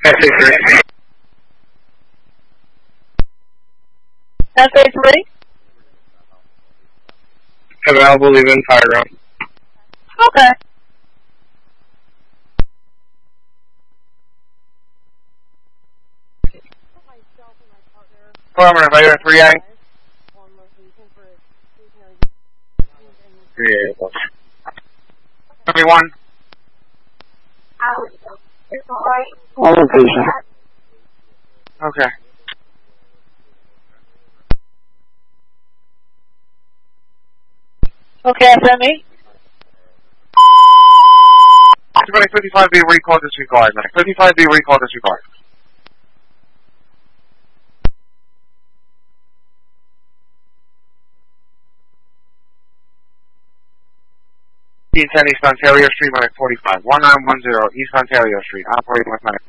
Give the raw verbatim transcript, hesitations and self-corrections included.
S A three. S A three? Available, leave in fire room. Okay. Former Fire three A. three A. twenty-one. All location. Okay. Okay, S M E? fifty-five B recall disregard. fifty-five B recall disregard. ten East Ontario Street, Medic forty-five. one nine one zero East Ontario Street, operating with Medic